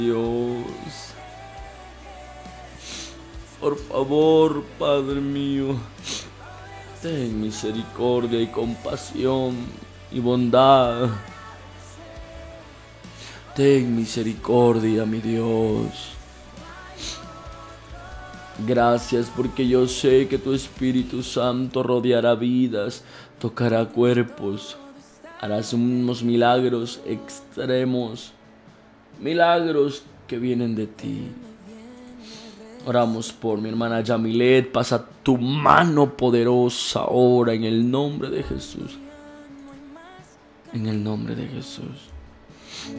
Dios. Por favor, Padre mío, ten misericordia y compasión y bondad. Ten misericordia, mi Dios. Gracias porque yo sé que tu Espíritu Santo rodeará vidas, tocará cuerpos, harás unos milagros extremos, milagros que vienen de ti. Oramos por mi hermana Yamilet, pasa tu mano poderosa ahora en el nombre de Jesús. En el nombre de Jesús.